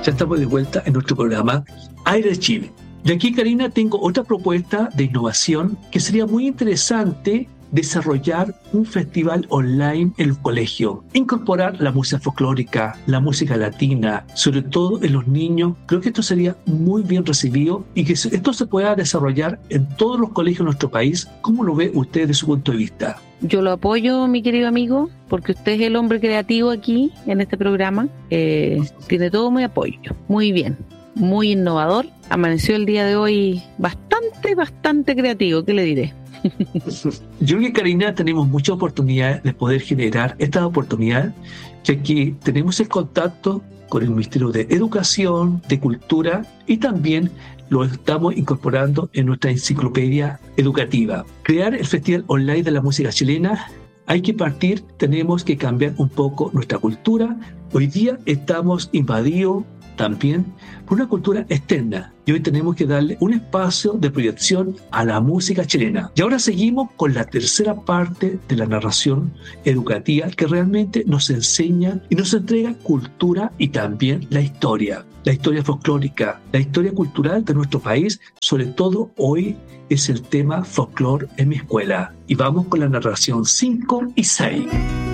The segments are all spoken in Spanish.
Ya estamos de vuelta en nuestro programa Aire Chile. Y aquí, Karina, tengo otra propuesta de innovación que sería muy interesante desarrollar un festival online en el colegio, incorporar la música folclórica, la música latina, sobre todo en los niños. Creo que esto sería muy bien recibido y que esto se pueda desarrollar en todos los colegios de nuestro país. ¿Cómo lo ve usted desde su punto de vista? Yo lo apoyo, mi querido amigo, porque usted es el hombre creativo aquí en este programa. Tiene todo mi apoyo. Muy bien, muy innovador. Amaneció el día de hoy bastante creativo, ¿qué le diré? Yo creo que, Karina, tenemos muchas oportunidades de poder generar estas oportunidades, ya que tenemos el contacto con el Ministerio de Educación, de Cultura, y también lo estamos incorporando en nuestra enciclopedia educativa. Crear el Festival Online de la Música Chilena, hay que partir, tenemos que cambiar un poco nuestra cultura. Hoy día estamos invadidos también por una cultura externa y hoy tenemos que darle un espacio de proyección a la música chilena. Y ahora seguimos con la tercera parte de la narración educativa que realmente nos enseña y nos entrega cultura y también la historia folclórica, la historia cultural de nuestro país. Sobre todo hoy es el tema folclore en mi escuela. Y vamos con la narración 5 y 6.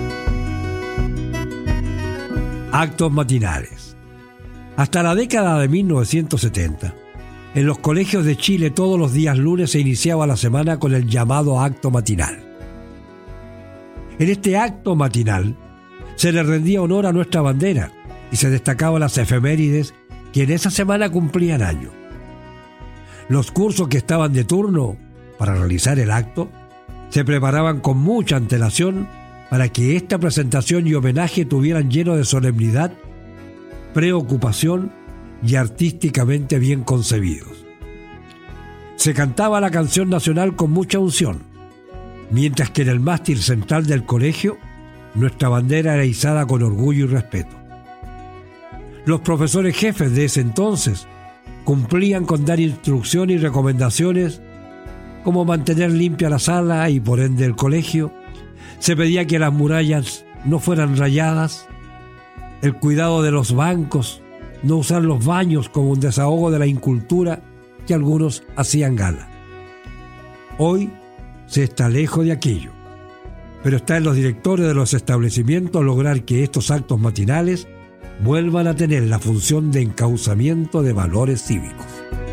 Actos matinales. Hasta la década de 1970, en los colegios de Chile todos los días lunes se iniciaba la semana con el llamado acto matinal. En este acto matinal se le rendía honor a nuestra bandera y se destacaban las efemérides que en esa semana cumplían año. Los cursos que estaban de turno para realizar el acto se preparaban con mucha antelación para que esta presentación y homenaje tuvieran lleno de solemnidad, preocupación y artísticamente bien concebidos. Se cantaba la canción nacional con mucha unción, mientras que en el mástil central del colegio nuestra bandera era izada con orgullo y respeto. Los profesores jefes de ese entonces cumplían con dar instrucciones y recomendaciones como mantener limpia la sala y por ende el colegio. Se pedía que las murallas no fueran rayadas, el cuidado de los bancos, no usar los baños como un desahogo de la incultura que algunos hacían gala. Hoy se está lejos de aquello, pero está en los directores de los establecimientos lograr que estos actos matinales vuelvan a tener la función de encauzamiento de valores cívicos.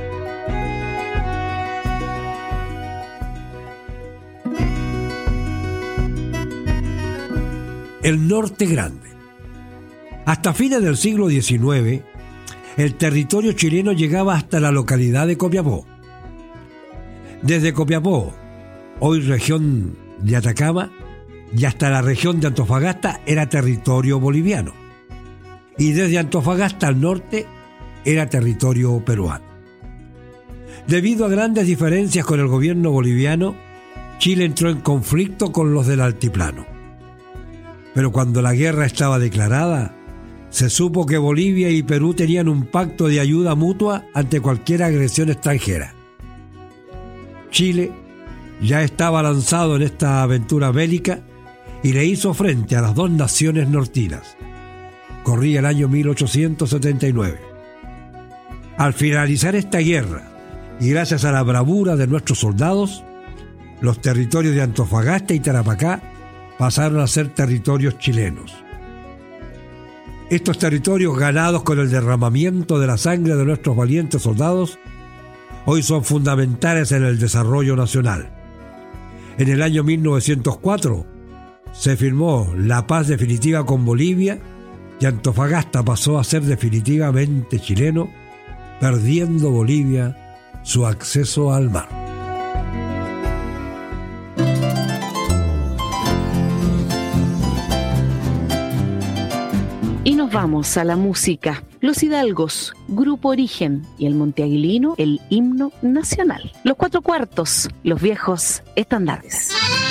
El Norte Grande. Hasta fines del siglo XIX, el territorio chileno llegaba hasta la localidad de Copiapó. Desde Copiapó, hoy región de Atacama, y hasta la región de Antofagasta era territorio boliviano. Y desde Antofagasta al norte era territorio peruano. Debido a grandes diferencias con el gobierno boliviano, Chile entró en conflicto con los del altiplano. Pero cuando la guerra estaba declarada, se supo que Bolivia y Perú tenían un pacto de ayuda mutua ante cualquier agresión extranjera. Chile ya estaba lanzado en esta aventura bélica y le hizo frente a las dos naciones nortinas. Corría el año 1879. Al finalizar esta guerra, y gracias a la bravura de nuestros soldados, los territorios de Antofagasta y Tarapacá pasaron a ser territorios chilenos. Estos territorios, ganados con el derramamiento de la sangre de nuestros valientes soldados, hoy son fundamentales en el desarrollo nacional. En el año 1904 se firmó la paz definitiva con Bolivia y Antofagasta pasó a ser definitivamente chileno, perdiendo Bolivia su acceso al mar. Y nos vamos a la música. Los Hidalgos, Grupo Origen, y el Monteaguilino, el himno nacional. Los Cuatro Cuartos, los viejos estandartes.